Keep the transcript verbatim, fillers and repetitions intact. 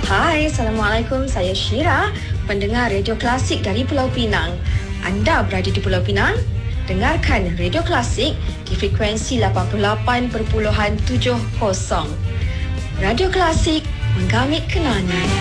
Hai, Assalamualaikum. Saya Syira, pendengar Radio Klasik dari Pulau Pinang. Anda berada di Pulau Pinang? Dengarkan Radio Klasik di frekuensi lapan puluh lapan perpuluhan tujuh kosong. Radio Klasik, menggamit kenangan.